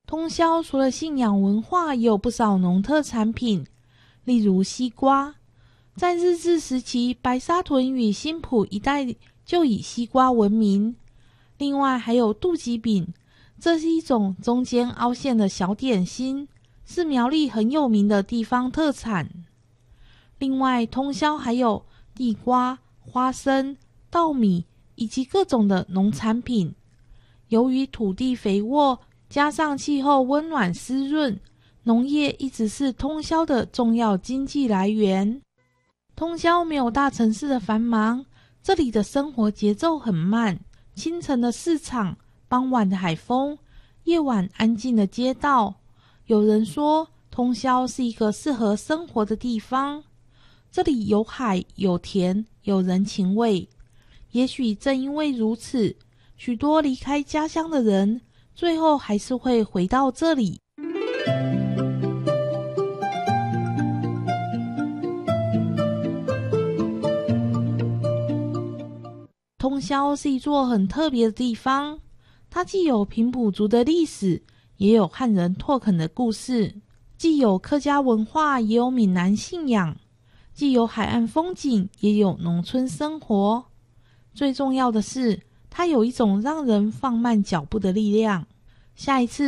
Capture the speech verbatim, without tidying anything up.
通霄除了信仰文化，也有不少农特产品，例如西瓜。在日治时期，白沙屯与新埔一带就以西瓜闻名。另外还有肚脐饼，这是一种中间凹陷的小点心，是苗栗很有名的地方特产。另外通霄还有地瓜、花生、稻米以及各种的农产品。由于土地肥沃，加上气候温暖湿润，农业一直是通霄的重要经济来源。通霄没有大城市的繁忙，这里的生活节奏很慢，清晨的市场，傍晚的海风，夜晚安静的街道。有人说通霄是一个适合生活的地方，这里有海有田有人情味。也许正因为如此，许多离开家乡的人最后还是会回到这里。通霄是一座很特别的地方，它既有平埔族的历史，也有汉人拓垦的故事，既有客家文化，也有闽南信仰，既有海岸风景，也有农村生活。最重要的是，它有一种让人放慢脚步的力量。下一次